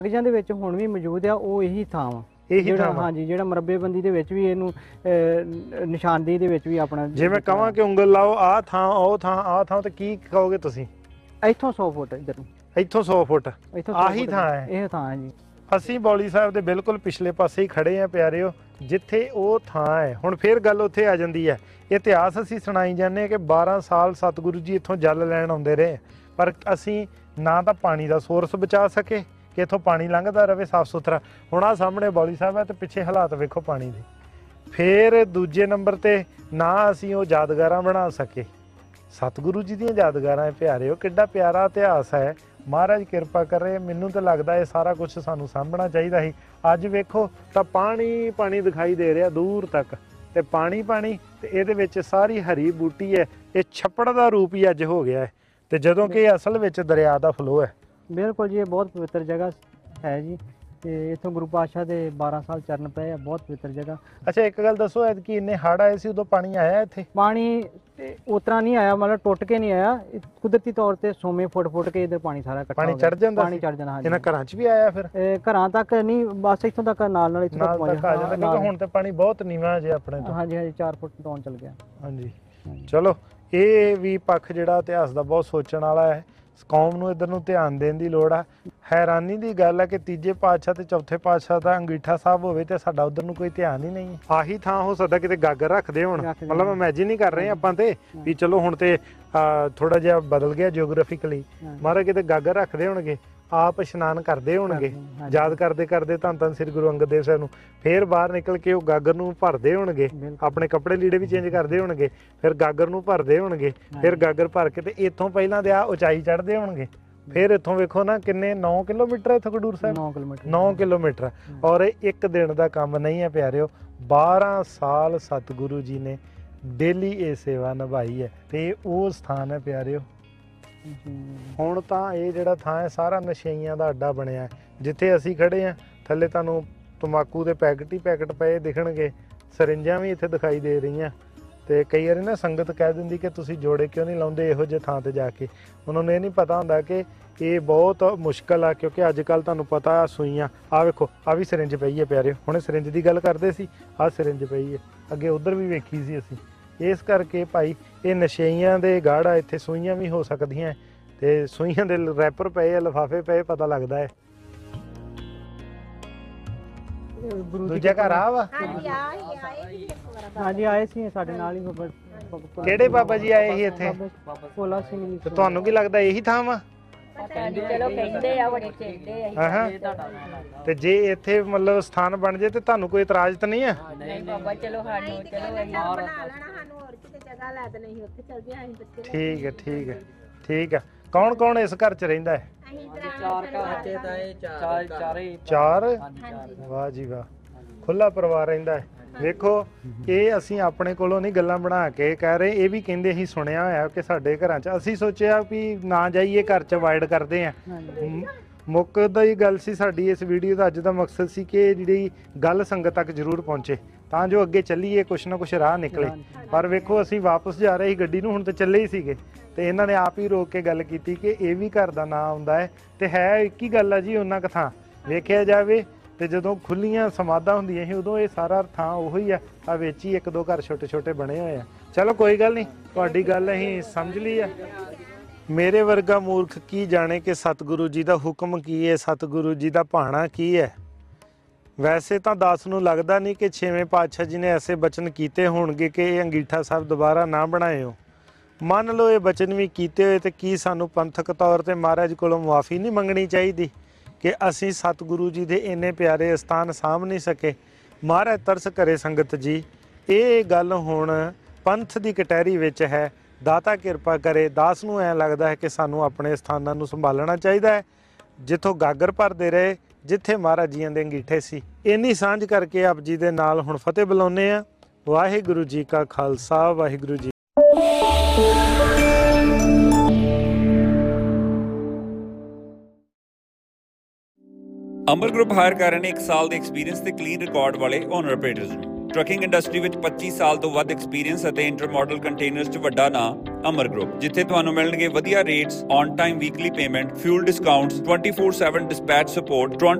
ਕਾਗਜ਼ਾਂ ਦੇ ਵਿੱਚ ਹੁਣ ਵੀ ਮੌਜੂਦ ਆ ਉਹ ਇਹੀ ਥਾਂ ਵਾ। ਇਹੀ ਥਾਂ ਵਾ। ਹਾਂਜੀ, ਜਿਹੜਾ ਮਰੱਬੇਬੰਦੀ ਦੇ ਵਿੱਚ ਵੀ ਇਹਨੂੰ ਨਿਸ਼ਾਨਦੇਹੀ ਦੇ ਵਿੱਚ ਵੀ ਆਪਣਾ ਜੇ ਮੈਂ ਕਹਾਂ ਕਿ ਉਂਗਲ ਲਾਓ ਆਹ ਥਾਂ ਉਹ ਥਾਂ ਆਹ ਥਾਂ, ਤੇ ਕੀ ਕਹੋਗੇ ਤੁਸੀਂ? ਇੱਥੋਂ 100 ਫੁੱਟ ਇੱਧਰ ਨੂੰ, ਇੱਥੋਂ 100 ਫੁੱਟ ਇੱਥੋਂ ਆਹੀ ਥਾਂ ਹੈ। ਇਹ ਥਾਂ ਹੈ ਜੀ। ਅਸੀਂ ਬੌਲੀ ਸਾਹਿਬ ਦੇ ਬਿਲਕੁਲ ਪਿਛਲੇ ਪਾਸੇ ਹੀ ਖੜੇ ਆ ਪਿਆਰਿਓ, ਜਿੱਥੇ ਉਹ ਥਾਂ ਹੈ। ਹੁਣ ਫੇਰ ਗੱਲ ਉੱਥੇ ਆ ਜਾਂਦੀ ਹੈ। ਇਤਿਹਾਸ ਅਸੀਂ ਸੁਣਾਈ ਜਾਂਦੇ ਹਾਂ ਕਿ 12 ਸਾਲ ਸਤਿਗੁਰੂ ਜੀ ਇੱਥੋਂ ਜਲ ਲੈਣ ਆਉਂਦੇ ਰਹੇ, ਪਰ ਅਸੀਂ ਨਾ ਤਾਂ ਪਾਣੀ ਦਾ ਸੋਰਸ ਬਚਾ ਸਕੇ ਕਿ ਇੱਥੋਂ ਪਾਣੀ ਲੰਘਦਾ ਰਹੇ ਸਾਫ਼ ਸੁਥਰਾ। ਹੁਣ ਆਹ ਸਾਹਮਣੇ ਬੌਲੀ ਸਾਹਿਬ ਹੈ ਤੇ ਪਿੱਛੇ ਹਾਲਾਤ ਵੇਖੋ ਪਾਣੀ ਦੇ। ਫੇਰ ਦੂਜੇ ਨੰਬਰ ਤੇ ਨਾ ਅਸੀਂ ਉਹ ਯਾਦਗਾਰਾਂ ਬਣਾ ਸਕੇ, ਸਤਿਗੁਰੂ ਜੀ ਦੀਆਂ ਯਾਦਗਾਰਾਂ ਹੈ ਪਿਆਰਿਓ। ਕਿੱਡਾ ਪਿਆਰਾ ਇਤਿਹਾਸ ਹੈ। ਮਹਾਰਾਜ ਕਿਰਪਾ ਕਰੇ। ਮੈਨੂੰ ਤਾਂ ਲੱਗਦਾ ਇਹ ਸਾਰਾ ਕੁਝ ਸਾਨੂੰ ਸਾਂਭਣਾ ਚਾਹੀਦਾ ਸੀ। ਅੱਜ ਵੇਖੋ ਤਾਂ ਪਾਣੀ ਪਾਣੀ ਦਿਖਾਈ ਦੇ ਰਿਹਾ ਦੂਰ ਤੱਕ, ਤੇ ਪਾਣੀ ਪਾਣੀ, ਤੇ ਇਹਦੇ ਵਿੱਚ ਸਾਰੀ ਹਰੀ ਬੂਟੀ ਹੈ। ਇਹ ਛੱਪੜ ਦਾ ਰੂਪ ਹੀ ਅੱਜ ਹੋ ਗਿਆ ਹੈ, ਤੇ ਜਦੋਂ ਕਿ ਇਹ ਅਸਲ ਵਿੱਚ ਦਰਿਆ ਦਾ ਫਲੋ ਹੈ। ਬਿਲਕੁਲ ਜੀ, ਇਹ ਬਹੁਤ ਪਵਿੱਤਰ ਜਗ੍ਹਾ ਹੈ ਜੀ, ਤੇ ਇੱਥੋਂ ਗੁਰੂ ਪਾਤਸ਼ਾਹ ਦੇ 12 ਸਾਲ ਚਰਨ ਪਏ ਆ। ਬਹੁਤ ਪਵਿੱਤਰ ਜਗ੍ਹਾ। ਅੱਛਾ, ਇੱਕ ਗੱਲ ਦੱਸੋ, ਐਤਕੀ ਇੰਨੇ ਹੜ੍ਹ ਆਏ ਸੀ ਉਦੋਂ ਪਾਣੀ ਆਇਆ ਇੱਥੇ? ਪਾਣੀ ਉਤਰਾ ਨਹੀਂ ਆਇਆ, ਮਤਲਬ ਟੁੱਟ ਕੇ ਨਹੀਂ ਆਇਆ। ਕੁਦਰਤੀ ਤੌਰ ਤੇ ਸੋਮੇ ਫੁੱਟ ਕੇ ਇਧਰ ਪਾਣੀ ਸਾਰਾ ਇਕੱਠਾ ਪਾਣੀ ਚੜ ਜਾਂਦਾ? ਪਾਣੀ ਚੜ ਜਾਂਦਾ, ਹਾਂਜੀ। ਇਹਨਾਂ ਘਰਾਂ 'ਚ ਵੀ ਆਇਆ ਫਿਰ? ਘਰਾਂ ਤੱਕ ਨਹੀਂ, ਬਸ ਇੱਥੋਂ ਤੱਕ ਨਾਲ ਇੱਥੋਂ ਤੱਕ ਆ ਜਾਂਦਾ, ਕਿਉਂਕਿ ਹੁਣ ਤੇ ਪਾਣੀ ਬਹੁਤ ਨੀਵਾਂ ਜੇ ਆਪਣੇ ਤੋਂ। ਹਾਂਜੀ ਹਾਂਜੀ, 4 ਫੁੱਟ ਡਾਊਨ ਚਲ ਗਿਆ। ਹਾਂਜੀ, ਚਲੋ ਇਹ ਵੀ ਪੱਖ ਜਿਹੜਾ ਇਤਿਹਾਸ ਦਾ ਬਹੁਤ ਸੋਚਣ ਵਾਲਾ ਹੈ। ਕੌਮ ਨੂੰ ਇੱਧਰ ਨੂੰ ਧਿਆਨ ਦੇਣ ਦੀ ਲੋੜ ਆ। ਹੈਰਾਨੀ ਦੀ ਗੱਲ ਹੈ ਕਿ ਤੀਜੇ ਪਾਤਸ਼ਾਹ ਤੇ ਚੌਥੇ ਪਾਤਸ਼ਾਹ ਦਾ ਅੰਗੀਠਾ ਸਾਹਿਬ ਹੋਵੇ ਤੇ ਸਾਡਾ ਉਧਰ ਨੂੰ ਕੋਈ ਧਿਆਨ ਹੀ ਨਹੀਂ। ਆਹੀ ਥਾਂ ਹੋ ਸਕਦਾ ਕਿਤੇ ਗਾਗਰ ਰੱਖਦੇ ਹੋਣ, ਮਤਲਬ ਇਮੈਜਿਨ ਹੀ ਕਰ ਰਹੇ ਆਪਾਂ ਤੇ ਵੀ ਚਲੋ ਹੁਣ ਤੇ ਥੋੜਾ ਜਿਹਾ ਬਦਲ ਗਿਆ ਜਿਓਗ੍ਰਾਫਿਕਲੀ। ਮਹਾਰਾਜ ਕਿਤੇ ਗਾਗਰ ਰੱਖਦੇ ਹੋਣਗੇ, ਆਪ ਇਸ਼ਨਾਨ ਕਰਦੇ ਹੋਣਗੇ, ਯਾਦ ਕਰਦੇ ਕਰਦੇ ਧੰਨ ਧੰਨ ਸ੍ਰੀ ਗੁਰੂ ਅੰਗਦ ਦੇਵ ਸਾਹਿਬ ਨੂੰ। ਫੇਰ ਬਾਹਰ ਨਿਕਲ ਕੇ ਉਹ ਗਾਗਰ ਨੂੰ ਭਰਦੇ ਹੋਣਗੇ, ਆਪਣੇ ਕੱਪੜੇ ਲੀੜੇ ਵੀ ਚੇਂਜ ਕਰਦੇ ਹੋਣਗੇ, ਫਿਰ ਗਾਗਰ ਨੂੰ ਭਰਦੇ ਹੋਣਗੇ, ਫਿਰ ਗਾਗਰ ਭਰ ਕੇ ਤੇ ਇੱਥੋਂ ਪਹਿਲਾਂ ਤੇ ਆ ਉਚਾਈ ਚੜ੍ਹਦੇ ਹੋਣਗੇ। ਫਿਰ ਇੱਥੋਂ ਵੇਖੋ ਨਾ ਕਿੰਨੇ 9 ਕਿਲੋਮੀਟਰ ਇੱਥੋਂ ਖਡੂਰ ਸਾਹਿਬ? 9 ਕਿਲੋਮੀਟਰ। ਔਰ ਇੱਕ ਦਿਨ ਦਾ ਕੰਮ ਨਹੀਂ ਹੈ ਪਿਆਰਿਓ। 12 ਸਾਲ ਸਤਿਗੁਰੂ ਜੀ ਨੇ ਡੇਲੀ ਇਹ ਸੇਵਾ ਨਿਭਾਈ ਹੈ, ਤੇ ਉਹ ਸਥਾਨ ਹੈ ਪਿਆਰਿਓ। ਹੁਣ ਤਾਂ ਇਹ ਜਿਹੜਾ ਥਾਂ ਹੈ ਸਾਰਾ ਨਸ਼ਈਆਂ ਦਾ ਅੱਡਾ ਬਣਿਆ। ਜਿੱਥੇ ਅਸੀਂ ਖੜੇ ਆ ਥੱਲੇ ਤੁਹਾਨੂੰ ਤੰਬਾਕੂ ਦੇ ਪੈਕਟ ਹੀ ਪੈਕਟ ਪਏ ਦਿਖਣਗੇ, ਸਰਿੰਜਾਂ ਵੀ ਇੱਥੇ ਦਿਖਾਈ ਦੇ ਰਹੀਆਂ। ਤੇ ਕਈ ਵਾਰੀ ਨਾ ਸੰਗਤ ਕਹਿ ਦਿੰਦੀ ਕਿ ਤੁਸੀਂ ਜੋੜੇ ਕਿਉਂ ਨਹੀਂ ਲਾਉਂਦੇ ਇਹੋ ਜਿਹੇ ਥਾਂ ਤੇ ਜਾ ਕੇ। ਉਹਨਾਂ ਨੂੰ ਇਹ ਨਹੀਂ ਪਤਾ ਹੁੰਦਾ ਕਿ ਇਹ ਬਹੁਤ ਮੁਸ਼ਕਲ ਆ, ਕਿਉਂਕਿ ਅੱਜ ਕੱਲ੍ਹ ਤੁਹਾਨੂੰ ਪਤਾ ਆ ਸੂਈਆਂ। ਆਹ ਵੇਖੋ, ਆਹ ਵੀ ਸਰਿੰਜ ਪਈ ਹੈ ਪਿਆਰਿਓ। ਹੁਣੇ ਸਰਿੰਜ ਦੀ ਗੱਲ ਕਰਦੇ ਸੀ, ਆਹ ਸਰਿੰਜ ਪਈ ਹੈ, ਅੱਗੇ ਉੱਧਰ ਵੀ ਵੇਖੀ ਸੀ ਅਸੀਂ। ਇਸ ਕਰਕੇ ਭਾਈ ਇਹ ਨਸ਼ਈਆਂ ਦੇ ਗਾੜ ਆ, ਇੱਥੇ ਸੂਈਆਂ ਵੀ ਹੋ ਸਕਦੀਆਂ, ਤੇ ਸੂਈਆਂ ਦੇ ਰੈਪਰ ਪਏ ਆ, ਲਿਫਾਫੇ ਪਏ, ਪਤਾ ਲੱਗਦਾ ਹੈ। ਦੂਜਾ ਘਰ ਆ ਵਾ? ਹਾਂਜੀ, ਆਏ ਸੀ ਸਾਡੇ ਨਾਲ ਹੀ। ਕਿਹੜੇ ਬਾਬਾ ਜੀ ਆਏ ਸੀ ਇੱਥੇ? ਭੋਲਾ ਸਿੰਘ ਜੀ। ਤੇ ਤੁਹਾਨੂੰ ਕੀ ਲੱਗਦਾ ਇਹੀ ਥਾਂ ਵਾ? ਚਲੋ ਕਹਿੰਦੇ ਆ, ਬੜੇ ਕਹਿੰਦੇ ਆ। ਤੇ ਜੇ ਇੱਥੇ ਮਤਲਬ ਸਥਾਨ ਬਣ ਜੇ ਤੇ ਤੁਹਾਨੂੰ ਕੋਈ ਇਤਰਾਜ਼ ਤਾਂ ਨਹੀਂ ਆ? ਨਹੀਂ ਬਾਬਾ, ਚਲੋ ਸਾਨੂੰ ਠੀਕ ਹੈ, ਠੀਕ ਹੈ, ਠੀਕ ਹੈ। ਕੌਣ ਕੌਣ ਇਸ ਘਰ 'ਚ ਰਹਿੰਦਾ ਹੈ? 4? ਵਾਹ ਜੀ ਵਾਹ, ਖੁੱਲਾ ਪਰਿਵਾਰ ਰਹਿੰਦਾ ਹੈ। ਵੇਖੋ, ਇਹ ਅਸੀਂ ਆਪਣੇ ਕੋਲੋਂ ਨਹੀਂ ਗੱਲਾਂ ਬਣਾ ਕੇ ਕਹਿ ਰਹੇ, ਇਹ ਵੀ ਕਹਿੰਦੇ ਹੀ ਸੁਣਿਆ ਹੋਇਆ ਕਿ ਸਾਡੇ ਘਰਾਂ 'ਚ। ਅਸੀਂ ਸੋਚਿਆ ਵੀ ਨਾ ਜਾਈਏ, ਘਰ 'ਚ ਅਵਾਇਡ ਕਰਦੇ ਆ। ਮੁੱਕ ਦਾ ਹੀ ਗੱਲ ਸੀ ਸਾਡੀ ਇਸ ਵੀਡੀਓ ਦਾ। ਅੱਜ ਦਾ ਮਕਸਦ ਸੀ ਕਿ ਜਿਹੜੀ ਗੱਲ ਸੰਗਤ ਤੱਕ ਜ਼ਰੂਰ ਪਹੁੰਚੇ, ਤਾਂ ਜੋ ਅੱਗੇ ਚੱਲੀਏ, ਕੁਛ ਨਾ ਕੁਛ ਰਾਹ ਨਿਕਲੇ। ਪਰ ਵੇਖੋ, ਅਸੀਂ ਵਾਪਸ ਜਾ ਰਹੇ ਸੀ ਗੱਡੀ ਨੂੰ, ਹੁਣ ਤਾਂ ਚੱਲੇ ਹੀ ਸੀਗੇ, ਤੇ ਇਹਨਾਂ ਨੇ ਆਪ ਹੀ ਰੋਕ ਕੇ ਗੱਲ ਕੀਤੀ ਕਿ ਇਹ ਵੀ ਘਰ ਦਾ ਨਾਂ ਆਉਂਦਾ ਹੈ। ਤੇ ਹੈ ਇੱਕ ਹੀ ਗੱਲ ਆ ਜੀ, ਉਹਨਾਂ ਕੁ ਥਾਂ ਵੇਖਿਆ ਜਾਵੇ ਤੇ ਜਦੋਂ ਖੁੱਲੀਆਂ ਸਮਾਧਾਂ ਹੁੰਦੀਆਂ ਸੀ ਉਦੋਂ ਇਹ ਸਾਰਾ ਥਾਂ ਉਹੀ ਆ ਵਿੱਚ ਹੀ 1-2 ਘਰ ਛੋਟੇ ਛੋਟੇ ਬਣੇ ਹੋਏ ਆ। ਚਲੋ ਕੋਈ ਗੱਲ ਨਹੀਂ, ਤੁਹਾਡੀ ਗੱਲ ਅਸੀਂ ਸਮਝ ਲਈ ਆ। ਮੇਰੇ ਵਰਗਾ ਮੂਰਖ ਕੀ ਜਾਣੇ ਕਿ ਸਤਿਗੁਰੂ ਜੀ ਦਾ ਹੁਕਮ ਕੀ ਹੈ, ਸਤਿਗੁਰੂ ਜੀ ਦਾ ਭਾਣਾ ਕੀ ਹੈ। ਵੈਸੇ ਤਾਂ ਦਾਸ ਨੂੰ ਲੱਗਦਾ ਨਹੀਂ ਕਿ 6ਵੇਂ ਪਾਤਸ਼ਾਹ ਜੀ ਨੇ ਐਸੇ ਬਚਨ ਕੀਤੇ ਹੋਣਗੇ ਕਿ ਇਹ ਅੰਗੀਠਾ ਸਾਹਿਬ ਦੁਬਾਰਾ ਨਾ ਬਣਾਇਓ। ਮੰਨ ਲਓ ਇਹ ਬਚਨ ਵੀ ਕੀਤੇ ਹੋਏ, ਤੇ ਕੀ ਸਾਨੂੰ ਪੰਥਕ ਤੌਰ ਤੇ ਮਹਾਰਾਜ ਕੋਲੋਂ ਮੁਆਫੀ ਨਹੀਂ ਮੰਗਣੀ ਚਾਹੀਦੀ ਕਿ ਅਸੀਂ ਸਤਿਗੁਰੂ ਜੀ ਦੇ ਇੰਨੇ ਪਿਆਰੇ ਅਸਥਾਨ ਸਾਂਭ ਨਹੀਂ ਸਕੇ? ਮਹਾਰਾਜ ਤਰਸ ਕਰੇ ਸੰਗਤ ਜੀ, ਇਹ ਗੱਲ ਹੁਣ ਪੰਥ ਦੀ ਕਟਹਿਰੀ ਵਿੱਚ ਹੈ। ਦਾਤਾ ਕਿਰਪਾ ਕਰੇ। ਦਾਸ ਨੂੰ ਐਂ ਲੱਗਦਾ ਹੈ ਕਿ ਸਾਨੂੰ ਆਪਣੇ ਸਥਾਨਾਂ ਨੂੰ ਸੰਭਾਲਣਾ ਚਾਹੀਦਾ ਹੈ, ਜਿੱਥੋਂ ਗਾਗਰ ਭਰਦੇ ਰਹੇ, ਜਿੱਥੇ ਮਹਾਰਾਜ ਜੀਆਂ ਦੇ ਅੰਗੀਠੇ ਸੀ। ਇੰਨੀ ਸਾਂਝ ਕਰਕੇ ਆਪ ਜੀ ਦੇ ਨਾਲ ਹੁਣ ਫਤਿਹ ਬੁਲਾਉਂਦੇ ਆ। ਵਾਹਿਗੁਰੂ ਜੀ ਕਾ ਖਾਲਸਾ, ਵਾਹਿਗੁਰੂ ਜੀ। ਅਮਰ ਗਰੁੱਪ ਹਾਇਰ ਕਰ ਰਹੇ ਨੇ 1 ਸਾਲ ਦੇ ਐਕਸਪੀਰੀਅੰਸ ਤੇ ਕਲੀਨ ਰਿਕਾਰਡ ਵਾਲੇ ਓਨਰ ਆਪਰੇਟਰਸ ਨੂੰ। ਟਰੱਕਿੰਗ ਇੰਡਸਟਰੀ ਵਿੱਚ 25 ਸਾਲ ਤੋਂ ਵੱਧ ਐਕਸਪੀਰੀਅੰਸ ਅਤੇ ਇੰਟਰਮੋਡਲ ਕੰਟੇਨਰਸ 'ਚ ਵੱਡਾ ਨਾਂ ਅਮਰ ਗਰੁੱਪ, ਜਿੱਥੇ ਤੁਹਾਨੂੰ ਮਿਲਣਗੇ ਵਧੀਆ rates, on time weekly payment, fuel discounts, 24/7 dispatch support,